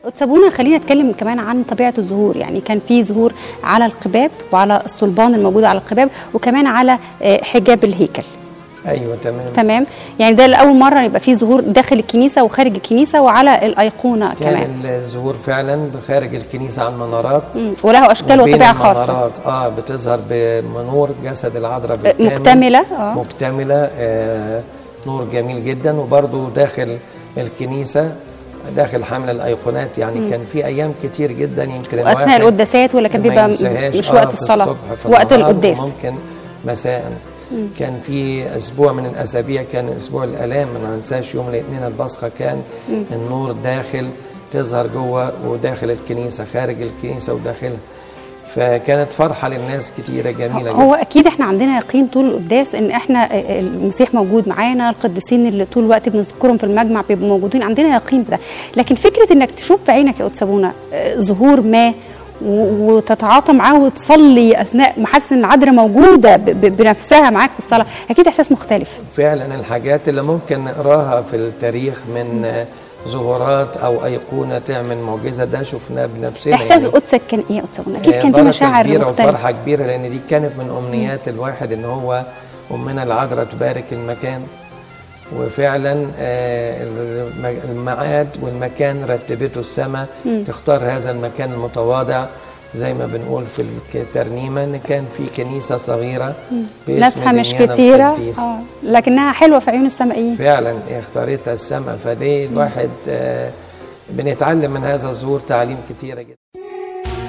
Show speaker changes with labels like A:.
A: سابونا خلينا نتكلم كمان عن طبيعه الزهور. يعني كان في زهور على القباب وعلى الصلبان الموجود على القباب وكمان على حجاب الهيكل.
B: ايوه
A: تمام. يعني ده لاول مره يبقى في ظهور داخل الكنيسه وخارج الكنيسه وعلى الايقونه كمان.
B: كان الظهور فعلا خارج الكنيسه على المنارات
A: وله اشكال وطبيعه خاصه.
B: بتظهر بنور جسد العذراء بالكامل مكتمله. نور جميل جدا. وبرده داخل الكنيسه داخل حمل الايقونات. يعني كان في ايام كتير جدا يمكن
A: اثناء القداسات ولا كان بيبقى مش وقت الصلاه، وقت القداس
B: ممكن مساء. كان في اسبوع من الاسابيع كان اسبوع الالام، ما ننساش يوم الاثنين البصخه كان النور داخل تظهر جوه وداخل الكنيسه، خارج الكنيسه وداخلها. فكانت فرحه للناس كتيره جميله جدا.
A: هو اكيد احنا عندنا يقين طول القداس ان احنا المسيح موجود معانا، القديسين اللي طول الوقت بنذكرهم في المجمع بيبقوا موجودين، عندنا يقين بده. لكن فكره انك تشوف بعينك يا قدس ابونا ظهور ما وتتعاطى معاه وتصلي اثناء ما حاسس ان العذراء موجوده بنفسها معاك في الصلاه، اكيد احساس مختلف.
B: فعلا الحاجات اللي ممكن نقراها في التاريخ من ظهورات او ايقونه تعمل معجزه ده شفناه بنفسنا.
A: احساس قدسك كان ايه يا قدس ابونا؟ اكيد كان في مشاعر مختلفه
B: وفرحه كبيره، لان دي كانت من امنيات الواحد ان هو امنا العذراء تبارك المكان. وفعلا الميعاد والمكان رتبته السماء تختار هذا المكان المتواضع، زي ما بنقول في الترنيمه ان كان في كنيسه صغيره
A: ناسها مش كتيره لكنها حلوه في عيون السمائيين.
B: فعلا اختارتها السماء. فدي الواحد بنتعلم من هذا الظهور تعليم كتيره جدا.